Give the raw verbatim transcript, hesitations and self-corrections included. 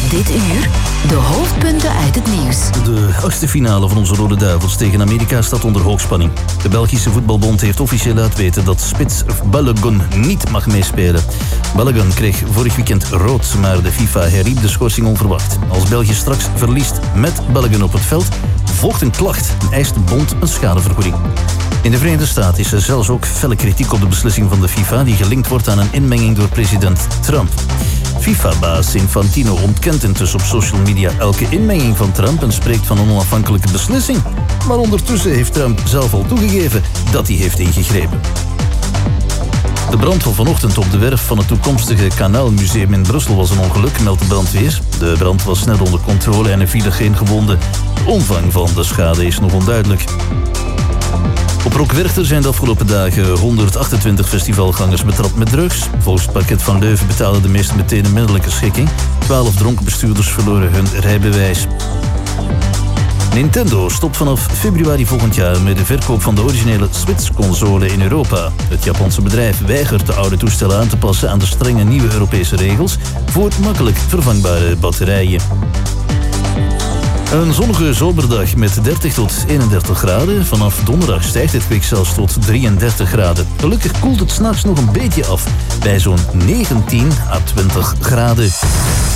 Dit uur de hoofdpunten uit het nieuws. De achtste finale van onze Rode Duivels tegen Amerika staat onder hoogspanning. De Belgische voetbalbond heeft officieel laten weten dat spits Balogun niet mag meespelen. Balogun kreeg vorig weekend rood, maar de FIFA herriep de schorsing onverwacht. Als België straks verliest met Balogun op het veld, volgt een klacht en eist de bond een schadevergoeding. In de Verenigde Staten is er zelfs ook felle kritiek op de beslissing van de FIFA die gelinkt wordt aan een inmenging door president Trump. FIFA-baas Infantino ontkent intussen op social media elke inmenging van Trump en spreekt van een onafhankelijke beslissing. Maar ondertussen heeft Trump zelf al toegegeven dat hij heeft ingegrepen. De brand van vanochtend op de werf van het toekomstige Kanaalmuseum in Brussel was een ongeluk, meldt de brandweer. De brand was snel onder controle en er vielen geen gewonden. De omvang van de schade is nog onduidelijk. Op Rockwerchter zijn de afgelopen dagen honderdachtentwintig festivalgangers betrapt met drugs. Volgens het parket van Leuven betalen de meesten meteen een middelijke schikking. Twaalf dronken bestuurders verloren hun rijbewijs. Nintendo stopt vanaf februari volgend jaar met de verkoop van de originele Switch-console in Europa. Het Japanse bedrijf weigert de oude toestellen aan te passen aan de strenge nieuwe Europese regels voor makkelijk vervangbare batterijen. Een zonnige zomerdag met dertig tot eenendertig graden. Vanaf donderdag stijgt het kwik zelfs tot drieëndertig graden. Gelukkig koelt het 's nachts nog een beetje af bij zo'n negentien à twintig graden.